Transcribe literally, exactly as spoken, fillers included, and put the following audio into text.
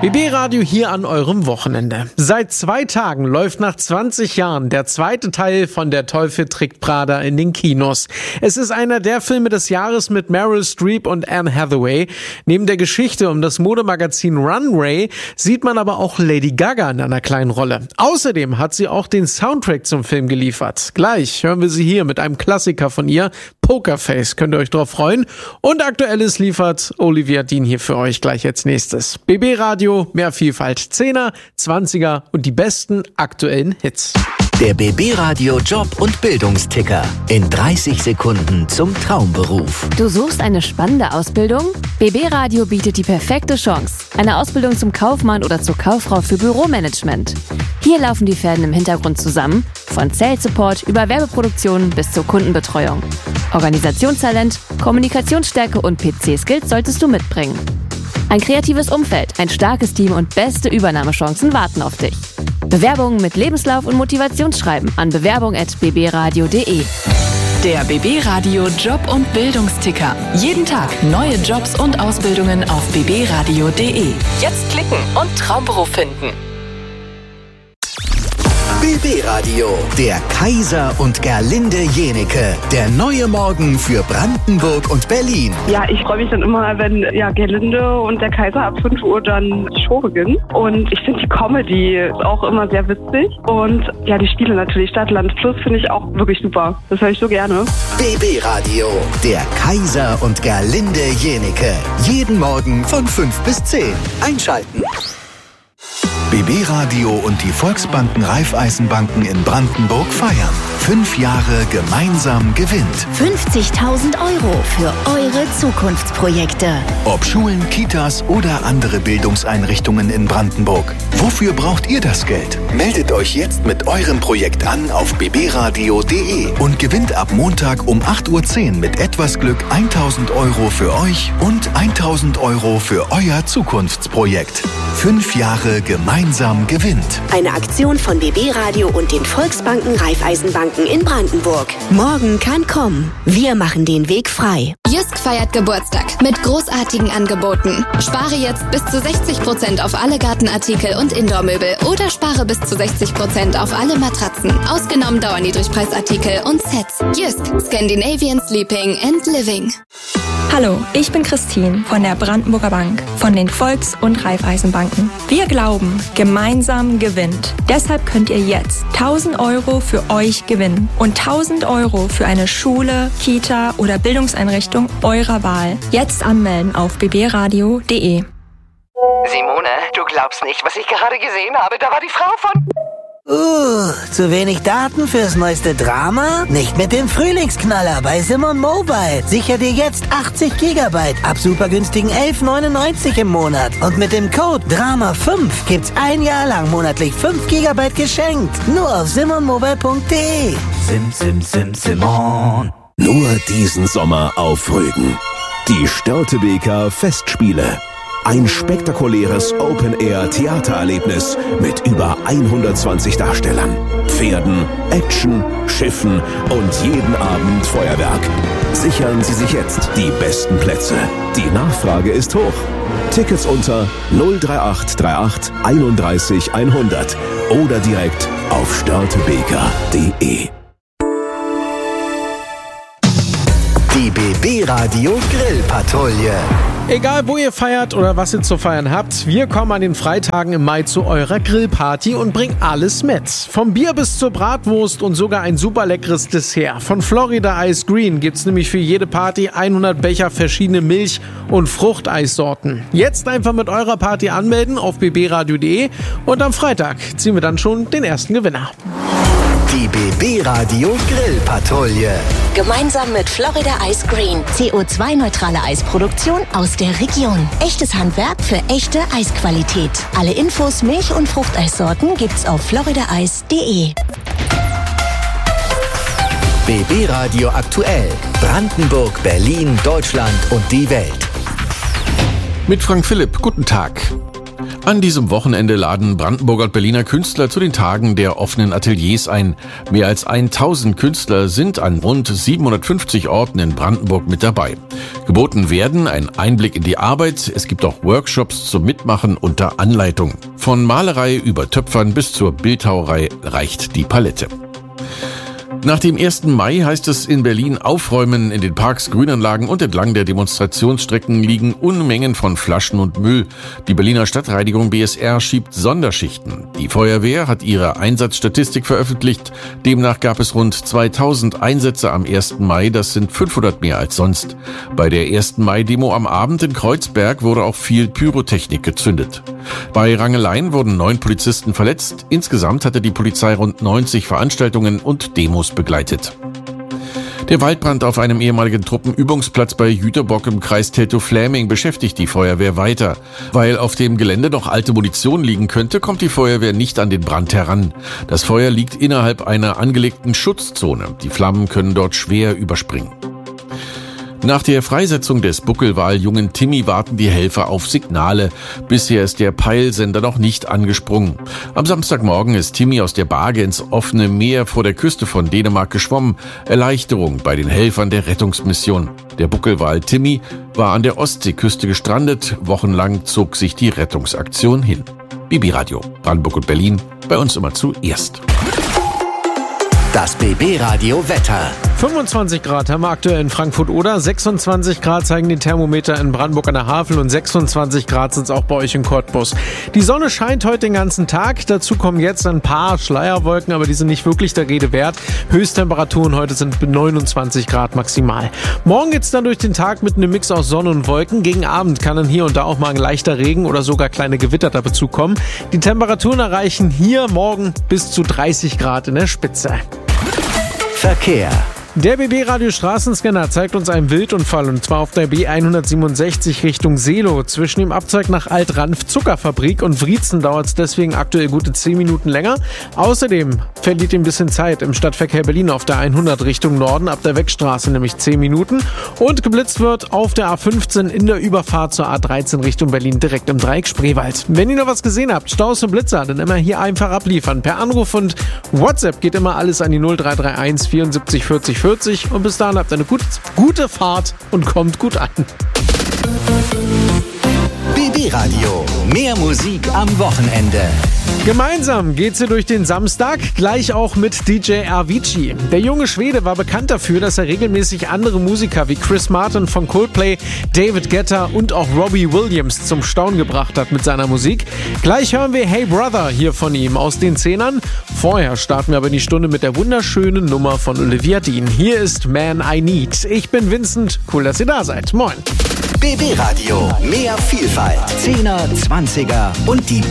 B B Radio hier an eurem Wochenende. Seit zwei Tagen läuft nach zwanzig Jahren der zweite Teil von Der Teufel trägt Prada in den Kinos. Es ist einer der Filme des Jahres mit Meryl Streep und Anne Hathaway. Neben der Geschichte um das Modemagazin Runway sieht man aber auch Lady Gaga in einer kleinen Rolle. Außerdem hat sie auch den Soundtrack zum Film geliefert. Gleich hören wir sie hier mit einem Klassiker von ihr, Pokerface. Könnt ihr euch drauf freuen? Und Aktuelles liefert Olivia Dean hier für euch gleich als nächstes. B B Radio, mehr Vielfalt, Zehner, Zwanziger und die besten aktuellen Hits. Der B B Radio Job- und Bildungsticker. In dreißig Sekunden zum Traumberuf. Du suchst eine spannende Ausbildung? B B Radio bietet die perfekte Chance. Eine Ausbildung zum Kaufmann oder zur Kauffrau für Büromanagement. Hier laufen die Fäden im Hintergrund zusammen. Von Sales Support über Werbeproduktion bis zur Kundenbetreuung. Organisationstalent, Kommunikationsstärke und P C-Skills solltest du mitbringen. Ein kreatives Umfeld, ein starkes Team und beste Übernahmechancen warten auf dich. Bewerbungen mit Lebenslauf und Motivationsschreiben an bewerbung at b b radio punkt d e. Der B B Radio Job- und Bildungsticker. Jeden Tag neue Jobs und Ausbildungen auf b b radio punkt d e. Jetzt klicken und Traumberuf finden. B B Radio, der Kaiser und Gerlinde Jenecke. Der neue Morgen für Brandenburg und Berlin. Ja, ich freue mich dann immer, wenn ja, Gerlinde und der Kaiser ab fünf Uhr dann die Show beginnen. Und ich finde die Comedy auch immer sehr witzig. Und ja, die Spiele natürlich, Stadt, Land, Fluss, finde ich auch wirklich super. Das höre ich so gerne. B B Radio, der Kaiser und Gerlinde Jenecke. Jeden Morgen von fünf bis zehn. Einschalten. B B Radio und die Volksbanken Raiffeisenbanken in Brandenburg feiern. Fünf Jahre gemeinsam gewinnt. fünfzigtausend Euro für eure Zukunftsprojekte. Ob Schulen, Kitas oder andere Bildungseinrichtungen in Brandenburg. Wofür braucht ihr das Geld? Meldet euch jetzt mit eurem Projekt an auf b b radio punkt d e und gewinnt ab Montag um acht Uhr zehn mit etwas Glück tausend Euro für euch und tausend Euro für euer Zukunftsprojekt. Fünf Jahre gemeinsam gewinnt. Eine Aktion von B B Radio und den Volksbanken Raiffeisenbanken in Brandenburg. Morgen kann kommen. Wir machen den Weg frei. Jysk feiert Geburtstag mit großartigen Angeboten. Spare jetzt bis zu sechzig Prozent auf alle Gartenartikel und Indoormöbel oder spare bis zu sechzig Prozent auf alle Matratzen, ausgenommen Dauerniedrigpreisartikel und Sets. Jysk, Scandinavian Sleeping and Living. Hallo, ich bin Christine von der Brandenburger Bank, von den Volks- und Raiffeisenbanken. Wir glauben, gemeinsam gewinnt. Deshalb könnt ihr jetzt tausend Euro für euch gewinnen und tausend Euro für eine Schule, Kita oder Bildungseinrichtung eurer Wahl. Jetzt anmelden auf b b radio punkt d e. Simone, du glaubst nicht, was ich gerade gesehen habe. Da war die Frau von... Uh, zu wenig Daten fürs neueste Drama? Nicht mit dem Frühlingsknaller bei Simon Mobile. Sicher dir jetzt achtzig Gigabyte ab super günstigen elf neunundneunzig im Monat. Und mit dem Code Drama fünf gibt's ein Jahr lang monatlich fünf Gigabyte geschenkt. Nur auf simon mobile punkt d e. Sim, sim, sim, Simon. Nur diesen Sommer auf Rügen. Die Störtebeker Festspiele. Ein spektakuläres Open-Air-Theatererlebnis mit über hundertzwanzig Darstellern, Pferden, Action, Schiffen und jeden Abend Feuerwerk. Sichern Sie sich jetzt die besten Plätze. Die Nachfrage ist hoch. Tickets unter null drei acht drei acht einunddreißig hundert oder direkt auf störtebeker punkt d e. Die B B Radio Grillpatrouille. Egal, wo ihr feiert oder was ihr zu feiern habt, wir kommen an den Freitagen im Mai zu eurer Grillparty und bringen alles mit. Vom Bier bis zur Bratwurst und sogar ein super leckeres Dessert. Von Florida Ice Green gibt's nämlich für jede Party hundert Becher verschiedene Milch- und Fruchteissorten. Jetzt einfach mit eurer Party anmelden auf b b radio punkt d e und am Freitag ziehen wir dann schon den ersten Gewinner. Die B B Radio Grillpatrouille. Gemeinsam mit Florida Ice Green. C O zwei neutrale Eisproduktion aus der Region. Echtes Handwerk für echte Eisqualität. Alle Infos, Milch- und Fruchteissorten gibt's auf florida eis punkt d e. B B Radio aktuell. Brandenburg, Berlin, Deutschland und die Welt. Mit Frank Philipp, guten Tag. An diesem Wochenende laden Brandenburger und Berliner Künstler zu den Tagen der offenen Ateliers ein. Mehr als tausend Künstler sind an rund siebenhundertfünfzig Orten in Brandenburg mit dabei. Geboten werden ein Einblick in die Arbeit, es gibt auch Workshops zum Mitmachen unter Anleitung. Von Malerei über Töpfern bis zur Bildhauerei reicht die Palette. Nach dem ersten Mai heißt es in Berlin aufräumen. In den Parks, Grünanlagen und entlang der Demonstrationsstrecken liegen Unmengen von Flaschen und Müll. Die Berliner Stadtreinigung B S R schiebt Sonderschichten. Die Feuerwehr hat ihre Einsatzstatistik veröffentlicht. Demnach gab es rund zweitausend Einsätze am ersten Mai. Das sind fünfhundert mehr als sonst. Bei der ersten Mai-Demo am Abend in Kreuzberg wurde auch viel Pyrotechnik gezündet. Bei Rangeleien wurden neun Polizisten verletzt. Insgesamt hatte die Polizei rund neunzig Veranstaltungen und Demos begleitet. Der Waldbrand auf einem ehemaligen Truppenübungsplatz bei Jüterbock im Kreis Teltow-Fläming beschäftigt die Feuerwehr weiter. Weil auf dem Gelände noch alte Munition liegen könnte, kommt die Feuerwehr nicht an den Brand heran. Das Feuer liegt innerhalb einer angelegten Schutzzone. Die Flammen können dort schwer überspringen. Nach der Freisetzung des Buckelwaljungen Timmy warten die Helfer auf Signale. Bisher ist der Peilsender noch nicht angesprungen. Am Samstagmorgen ist Timmy aus der Barge ins offene Meer vor der Küste von Dänemark geschwommen. Erleichterung bei den Helfern der Rettungsmission. Der Buckelwal Timmy war an der Ostseeküste gestrandet. Wochenlang zog sich die Rettungsaktion hin. B B Radio, Brandenburg und Berlin, bei uns immer zuerst. Das B B Radio Wetter. fünfundzwanzig Grad haben wir aktuell in Frankfurt-Oder, sechsundzwanzig Grad zeigen die Thermometer in Brandenburg an der Havel und sechsundzwanzig Grad sind es auch bei euch in Cottbus. Die Sonne scheint heute den ganzen Tag, dazu kommen jetzt ein paar Schleierwolken, aber die sind nicht wirklich der Rede wert. Höchsttemperaturen heute sind neunundzwanzig Grad maximal. Morgen geht's dann durch den Tag mit einem Mix aus Sonne und Wolken. Gegen Abend kann dann hier und da auch mal ein leichter Regen oder sogar kleine Gewitter dazu kommen. Die Temperaturen erreichen hier morgen bis zu dreißig Grad in der Spitze. Verkehr. Der B B-Radio Straßenscanner zeigt uns einen Wildunfall und zwar auf der B hundertsiebenundsechzig Richtung Seelow. Zwischen dem Abzweig nach Alt-Ranf Zuckerfabrik und Wriezen dauert es deswegen aktuell gute zehn Minuten länger. Außerdem verliert ein bisschen Zeit im Stadtverkehr Berlin auf der hundert Richtung Norden ab der Wegstraße, nämlich zehn Minuten. Und geblitzt wird auf der A fünfzehn in der Überfahrt zur A dreizehn Richtung Berlin direkt im Dreieck Spreewald. Wenn ihr noch was gesehen habt, Staus und Blitzer, dann immer hier einfach abliefern. Per Anruf und WhatsApp geht immer alles an die null drei drei eins vierundsiebzig vierzig vierzig und bis dahin habt eine gut, gute Fahrt und kommt gut an. B B Radio, mehr Musik am Wochenende. Gemeinsam geht's hier durch den Samstag, gleich auch mit D J Avicii. Der junge Schwede war bekannt dafür, dass er regelmäßig andere Musiker wie Chris Martin von Coldplay, David Guetta und auch Robbie Williams zum Staunen gebracht hat mit seiner Musik. Gleich hören wir Hey Brother hier von ihm aus den Zehnern. Vorher starten wir aber in die Stunde mit der wunderschönen Nummer von Olivia Dean. Hier ist Man I Need. Ich bin Vincent, cool, dass ihr da seid. Moin. B B Radio, mehr Vielfalt, Zehner, Zwanziger und die